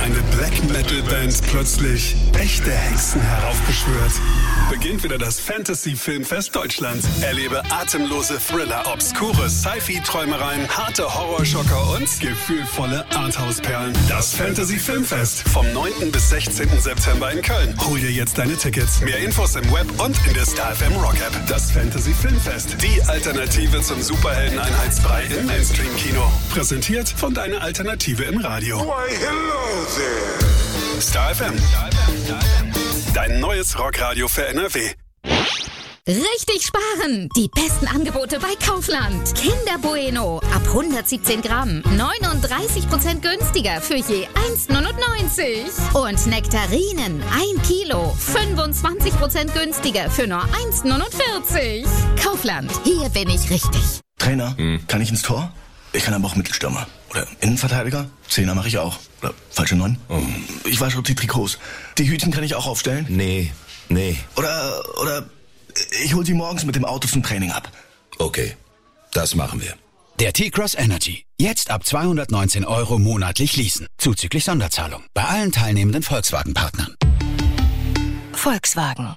eine Black-Metal-Band plötzlich echte Hexen heraufbeschwört. Beginnt wieder das Fantasy-Filmfest Deutschland. Erlebe atemlose Thriller, obskure Sci-Fi-Träumereien, harte Horrorschocker und gefühlvolle Arthouse-Perlen. Das Fantasy-Filmfest vom 9. bis 16. September in Köln. Hol dir jetzt deine Tickets. Mehr Infos im Web und in der Star FM Rock-App. Das Fantasy-Filmfest. Die Alternative zum Superhelden-Einheitsbrei im Mainstream-Kino. Präsentiert von deiner Alternative im Radio. Why, hello there. Star FM. Dein neues Rockradio für NRW. Richtig sparen! Die besten Angebote bei Kaufland. Kinder Bueno ab 117 Gramm. 39% günstiger für je 1,99. Und Nektarinen 1 Kilo. 25% günstiger für nur 1,49. Kaufland, hier bin ich richtig. Trainer, kann ich ins Tor? Ich kann aber auch Mittelstürmer. Oder Innenverteidiger? Zehner mache ich auch. Oder falsche 9? Ich wasche auch die Trikots. Die Hütchen kann ich auch aufstellen? Nee. Oder ich hol sie morgens mit dem Auto zum Training ab. Okay, das machen wir. Der T-Cross Energy. Jetzt ab 219 € monatlich leasen. Zuzüglich Sonderzahlung. Bei allen teilnehmenden Volkswagen-Partnern. Volkswagen.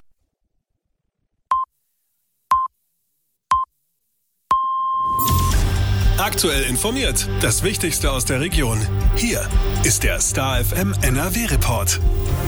Aktuell informiert. Das Wichtigste aus der Region. Hier ist der Star FM NRW Report.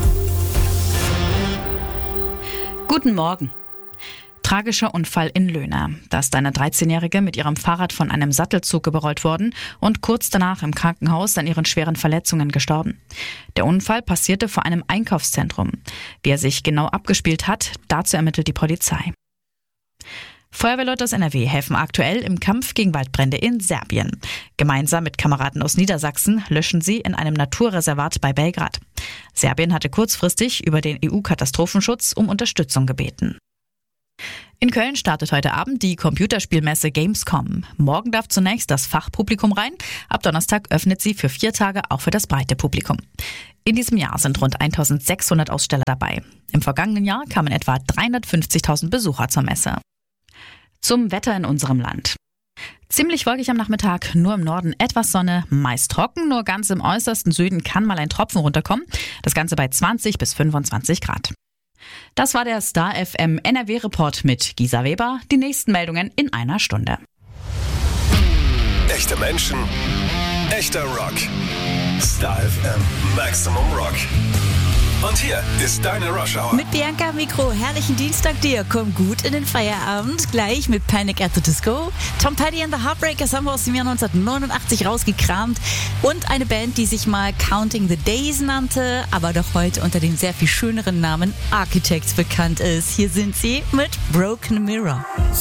Guten Morgen. Tragischer Unfall in Löhne. Da ist eine 13-Jährige mit ihrem Fahrrad von einem Sattelzug überrollt worden und kurz danach im Krankenhaus an ihren schweren Verletzungen gestorben. Der Unfall passierte vor einem Einkaufszentrum. Wie er sich genau abgespielt hat, dazu ermittelt die Polizei. Feuerwehrleute aus NRW helfen aktuell im Kampf gegen Waldbrände in Serbien. Gemeinsam mit Kameraden aus Niedersachsen löschen sie in einem Naturreservat bei Belgrad. Serbien hatte kurzfristig über den EU-Katastrophenschutz um Unterstützung gebeten. In Köln startet heute Abend die Computerspielmesse Gamescom. Morgen darf zunächst das Fachpublikum rein. Ab Donnerstag öffnet sie für 4 Tage auch für das breite Publikum. In diesem Jahr sind rund 1600 Aussteller dabei. Im vergangenen Jahr kamen etwa 350.000 Besucher zur Messe. Zum Wetter in unserem Land. Ziemlich wolkig am Nachmittag, nur im Norden etwas Sonne, meist trocken, nur ganz im äußersten Süden kann mal ein Tropfen runterkommen. Das Ganze bei 20 bis 25 Grad. Das war der Star FM NRW Report mit Gisa Weber. Die nächsten Meldungen in einer Stunde. Echte Menschen, echter Rock. Star FM Maximum Rock. Und hier ist deine Rush Hour. Mit Bianca am Mikro, herrlichen Dienstag dir. Komm gut in den Feierabend. Gleich mit Panic at the Disco. Tom Petty and the Heartbreakers haben wir aus dem Jahr 1989 rausgekramt. Und eine Band, die sich mal Counting the Days nannte, aber doch heute unter dem sehr viel schöneren Namen Architects bekannt ist. Hier sind sie mit Broken Mirror.